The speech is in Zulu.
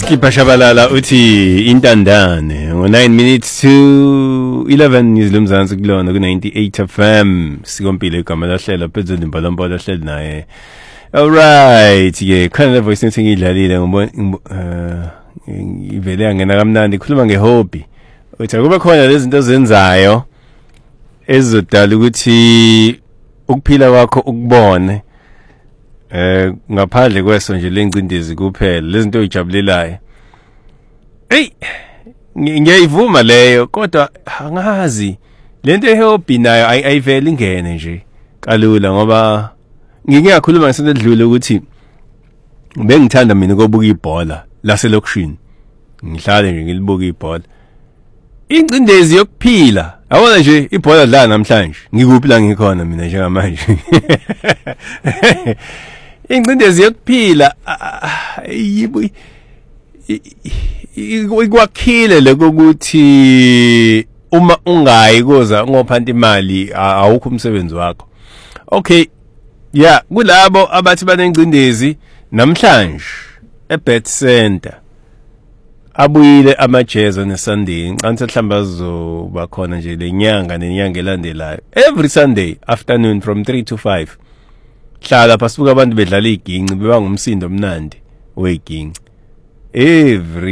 Skipper Shabalala uthi intandane ngo 9 minutes to 11 izilumzansi kulona ku 98 FM sikompilo igama lahlelo phezulu imbalombolo lahlelo naye. Alright ke khona voice note ngidlalile ngibona ivele yangena kamnandi ikhuluma ngehobby. Uthi kube khona lezi zinto zenzayo ezizodala ukuthi ukuphila kwakho ukubone ngaphandle kweso nje lengcindezi kuphela lezi zinto ojabulelayo. Hey ngiyayivuma leyo kodwa angazi lento ehobby nayo ayiveli ingene nje kalula ngoba ngingakhuluma ngesonto edlule ukuthi bengithanda mina ukubuka ibhola laselokushini ngihlale nje ngilibuka ibhola ingcindezi yokuphila awona nje ibhola la namhlanje ngikuphi la ngikhona mina njengamanje ingcindezi yokuphila ikwakhile lokuthi uma ungayi koza ngophanda imali awukho umsebenzi wakho. Okay yeah kulabo abathi banengcindezi namhlanje eBet Center abuyile amajezi neSunday ngicanthe mhlamba azoba khona nje lenyanga nenyanga elandelayo every Sunday afternoon from 3 to 5 hlala phasibuka abantu bedlala iginci beba ngumsindo omnandi weginci every